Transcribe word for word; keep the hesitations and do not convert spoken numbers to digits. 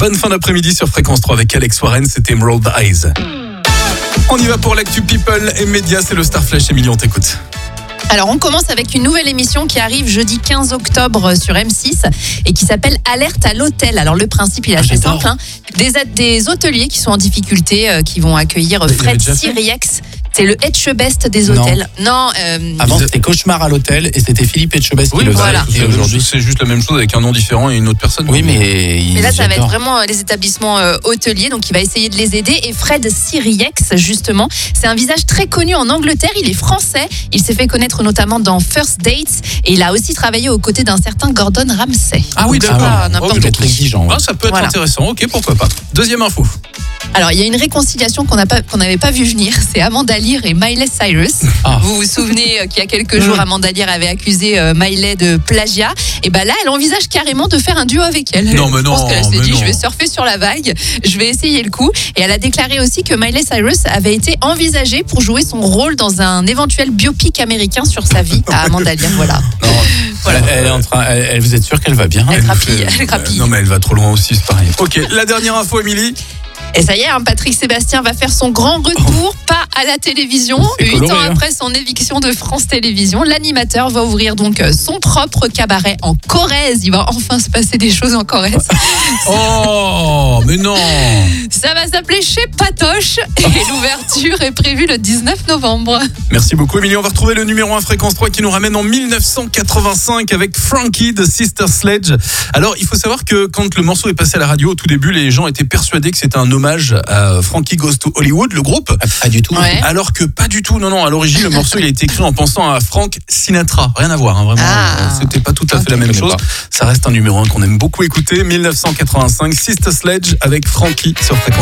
Bonne fin d'après-midi sur Fréquence trois avec Alex Warren, c'était Emerald Eyes. On y va pour l'actu People et Médias, c'est le Star Flash. Émilie, on t'écoute. Alors on commence avec une nouvelle émission qui arrive jeudi quinze octobre sur M six et qui s'appelle Alerte à l'hôtel. Alors le principe il est assez simple, hein. des, des hôteliers qui sont en difficulté, euh, qui vont accueillir Fred Siriex. C'est le Etchebest des hôtels. Non, non euh, avant c'était Cauchemar à l'hôtel et c'était Philippe Etchebest oui, qui le faisait. Voilà. Et aujourd'hui c'est juste la même chose avec un nom différent et une autre personne. Oui, mais, mais là ça va être vraiment les établissements euh, hôteliers, donc il va essayer de les aider. Et Fred Siriex justement, c'est un visage très connu en Angleterre. Il est français. Il s'est fait connaître notamment dans First Dates et il a aussi travaillé aux côtés d'un certain Gordon Ramsay. Ah oui, d'accord. Ah, n'importe okay. qui. Exigeant. Ah, ça peut être voilà. intéressant. Ok, pourquoi pas. Deuxième info. Alors, il y a une réconciliation qu'on n'a pas, qu'on n'avait pas vu venir. C'est Amanda Lear et Miley Cyrus. Ah. Vous vous souvenez qu'il y a quelques jours, Amanda Lear avait accusé Miley de plagiat. Et ben là, elle envisage carrément de faire un duo avec elle. Non, mais non. Je pense qu'elle s'est dit, non. je vais surfer sur la vague, je vais essayer le coup. Et elle a déclaré aussi que Miley Cyrus avait été envisagée pour jouer son rôle dans un éventuel biopic américain sur sa vie à Amanda Lear. Voilà. Non. Voilà. Elle est en train, elle, elle, vous êtes sûr qu'elle va bien? Elle crapille, elle crapille. Non, mais elle va trop loin aussi, c'est pareil. Ok, la dernière info, Émilie. Et ça y est, hein, Patrick Sébastien va faire son grand retour, oh. pas à la télévision. Huit ans hein. après son éviction de France Télévisions, l'animateur va ouvrir donc son propre cabaret en Corrèze. Il va enfin se passer des choses en Corrèze. Oh, mais non. Ça va s'appeler Chez Patoche et l'ouverture est prévue le dix-neuf novembre. Merci beaucoup, Émilie. On va retrouver le numéro un Fréquence trois qui nous ramène en dix-neuf cent quatre-vingt-cinq avec Frankie de Sister Sledge. Alors, il faut savoir que quand le morceau est passé à la radio au tout début, les gens étaient persuadés que c'était un hommage à Frankie Goes to Hollywood, le groupe. Pas du tout. Ouais. Alors que pas du tout. Non, non. À l'origine, le morceau il a été écrit en pensant à Frank Sinatra. Rien à voir, hein, vraiment. Ah. C'était pas tout à fait ah, la même chose. Pas. Ça reste un numéro un qu'on aime beaucoup écouter. dix-neuf cent quatre-vingt-cinq, Sister Sledge avec Frankie sur Fréquence.